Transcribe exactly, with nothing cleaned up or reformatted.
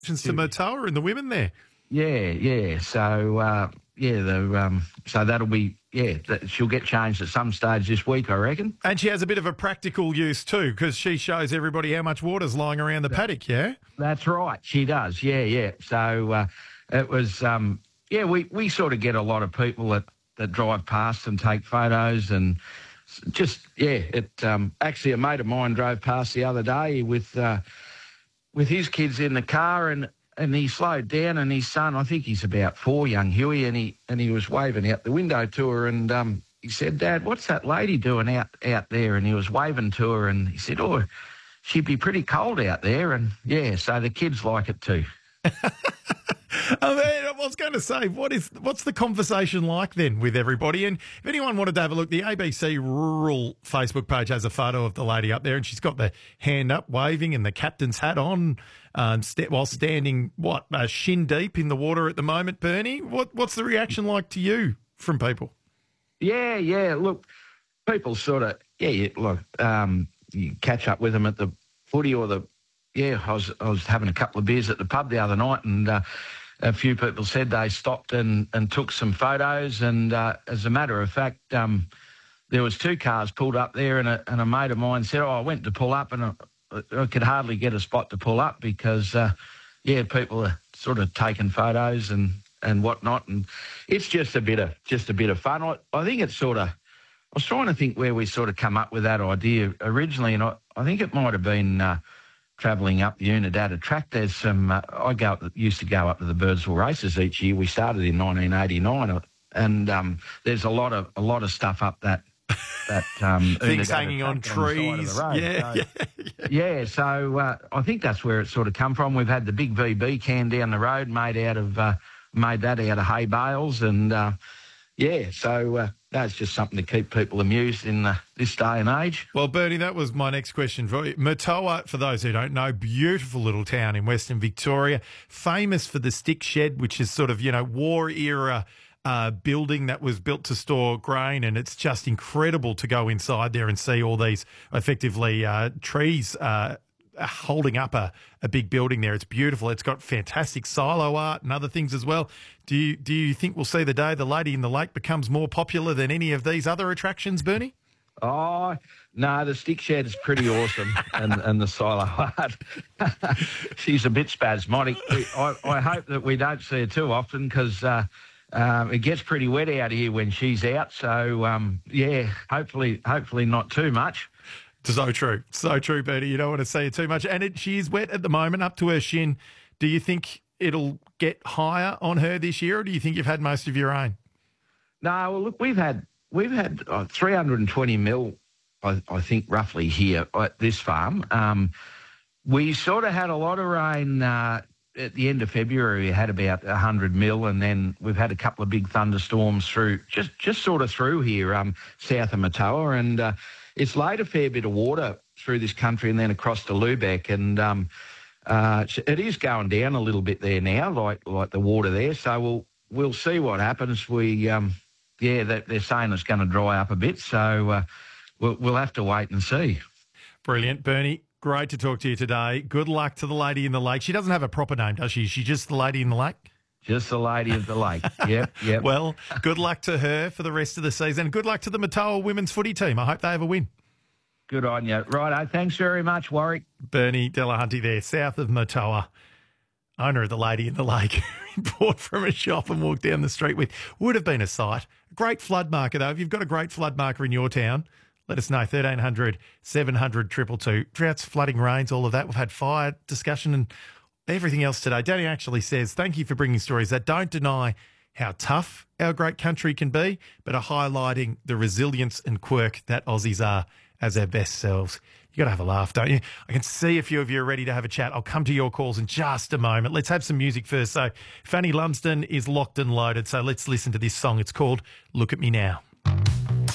to Murtoa and the women there. Yeah, yeah. So, uh, yeah, the um, so that'll be, yeah, that, she'll get changed at some stage this week, I reckon. And she has a bit of a practical use too, because she shows everybody how much water's lying around the paddock, yeah? That's right, she does, yeah, yeah. So uh, it was, um, yeah, we, we sort of get a lot of people that, that drive past and take photos and just, yeah, it um, actually a mate of mine drove past the other day with uh, with his kids in the car and, and he slowed down and his son, I think he's about four, young Huey, and he and he was waving out the window to her and um, he said, Dad, what's that lady doing out, out there? And he was waving to her and he said, oh, she'd be pretty cold out there. And, yeah, so the kids like it too. I mean, I was going to say, what is what's the conversation like then with everybody? And if anyone wanted to have a look, the A B C Rural Facebook page has a photo of the lady up there, and she's got the hand up, waving, and the captain's hat on, um, st- while standing what uh, shin deep in the water at the moment. Bernie, what what's the reaction like to you from people? Yeah, yeah. Look, people sort of yeah. You, look, um, you catch up with them at the footy or the yeah. I was I was having a couple of beers at the pub the other night, and. Uh, A few people said they stopped and, and took some photos, and uh, as a matter of fact, um, there was two cars pulled up there, and a, and a mate of mine said, "Oh, I went to pull up, and I, I could hardly get a spot to pull up because, uh, yeah, people are sort of taking photos and, and whatnot, and it's just a bit of just a bit of fun. I, I think it's sort of. I was trying to think where we sort of come up with that idea originally, and I, I think it might have been." Uh, travelling up the Unadata track, there's some. Uh, I go up, used to go up to the Birdsville races each year. We started in nineteen eighty-nine, and um, there's a lot of a lot of stuff up that that um, things hanging on trees. On yeah, so, yeah, yeah, yeah. So uh, I think that's where it sort of come from. We've had the big V B can down the road made out of uh, made that out of hay bales, and uh, yeah. So uh, that's just something to keep people amused in uh, this day and age. Well, Bernie, that was my next question for you. Murtoa, for those who don't know, beautiful little town in Western Victoria, famous for the stick shed, which is sort of, you know, war era uh, building that was built to store grain, and it's just incredible to go inside there and see all these effectively uh, trees uh, holding up a, a big building there. It's beautiful. It's got fantastic silo art and other things as well. Do you, do you think we'll see the day the Lady in the Lake becomes more popular than any of these other attractions, Bernie? Oh, no, the stick shed is pretty awesome, and, and the silo art. She's a bit spasmodic. I, I hope that we don't see her too often because uh, um, it gets pretty wet out here when she's out. So, um, yeah, hopefully hopefully not too much. So true. So true, Bertie. You don't want to see it too much. And it, she is wet at the moment, up to her shin. Do you think it'll get higher on her this year, or do you think you've had most of your rain? No, well, look, we've had we've had uh, three hundred twenty mil, I, I think, roughly here at this farm. Um, we sort of had a lot of rain uh, at the end of February. We had about one hundred mil, and then we've had a couple of big thunderstorms through, just, just sort of through here, um, south of Murtoa, and uh, it's laid a fair bit of water through this country and then across to Lubeck, and um, uh, it is going down a little bit there now, like like the water there. So we'll we'll see what happens. We um, yeah, they're, they're saying it's going to dry up a bit, so uh, we'll we'll have to wait and see. Brilliant, Bernie. Great to talk to you today. Good luck to the Lady in the Lake. She doesn't have a proper name, does she? She's just the Lady in the Lake. Just the Lady of the Lake. Yep, yep. Well, good luck to her for the rest of the season. Good luck to the Murtoa women's footy team. I hope they have a win. Good on you. Righto. Thanks very much, Warwick. Bernie Delahunty there, south of Murtoa, owner of the Lady in the Lake, bought from a shop and walked down the street with. Would have been a sight. Great flood marker, though. If you've got a great flood marker in your town, let us know. thirteen hundred, seven hundred, two two two. Droughts, flooding, rains, all of that. We've had fire discussion and everything else today. Danny actually says, thank you for bringing stories that don't deny how tough our great country can be, but are highlighting the resilience and quirk that Aussies are as our best selves. You got to have a laugh, don't you? I can see a few of you are ready to have a chat. I'll come to your calls in just a moment. Let's have some music first. So Fanny Lumsden is locked and loaded, so let's listen to this song. It's called Look at Me Now.